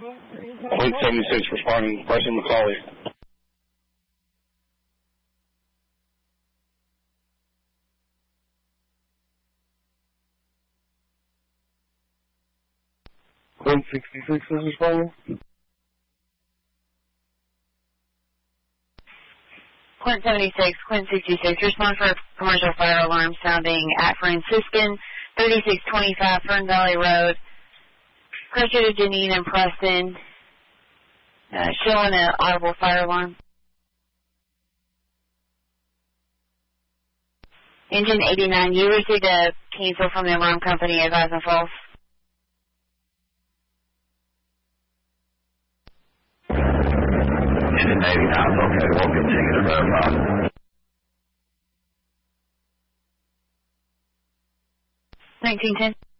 Fleet 76 responding, pressing McCauley. Fleet 66 is responding. Quint 76, Quint 66, respond for commercial fire alarm sounding at Franciscan, 3625 Fern Valley Road, Crusher to Janine and Preston, showing an audible fire alarm. Engine 89, you received a cancel from the alarm company advising false. Engine 89, okay, we'll continue to verify. 1910.